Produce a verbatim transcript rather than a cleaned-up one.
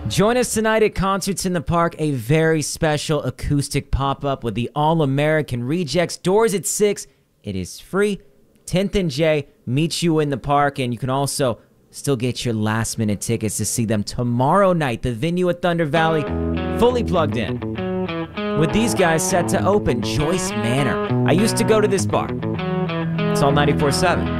Join us tonight at Concerts in the Park, a very special acoustic pop-up with the All-American Rejects. Doors at six. It is free. tenth and J meet you in the park, and you can also still get your last-minute tickets to see them tomorrow night. The venue at Thunder Valley, fully plugged in. With these guys set to open, Joyce Manor. I used to go to this bar. It's all ninety-four seven.